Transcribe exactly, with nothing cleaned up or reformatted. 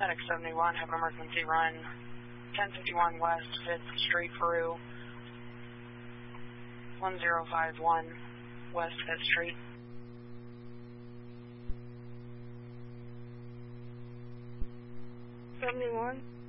Medic seventy-one, have an emergency run. ten fifty-one West fifth Street, Peru. one zero five one West fifth Street. seventy-one.